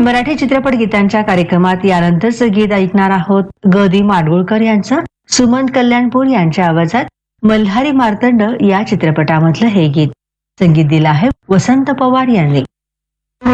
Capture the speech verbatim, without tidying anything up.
मराठी चित्रपट गीतांच्या कार्यक्रमात यानंतरचं गीत ऐकणार आहोत ग दी माडगुळकर यांचं. सुमन कल्याणपूर यांच्या आवाजात मल्हारी मार्तंड या चित्रपटामधलं हे गीत. संगीत दिलं आहे वसंत पवार यांनी.